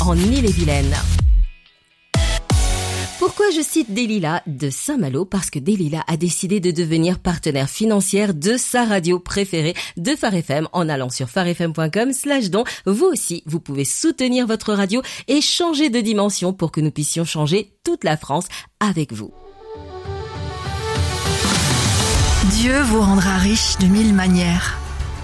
en Ille-et-Vilaine. Pourquoi je cite Delila de Saint-Malo? Parce que Delila a décidé de devenir partenaire financière de sa radio préférée de Phare FM en allant sur pharefm.com/don. Vous aussi, vous pouvez soutenir votre radio et changer de dimension pour que nous puissions changer toute la France avec vous. Dieu vous rendra riche de 1000 manières.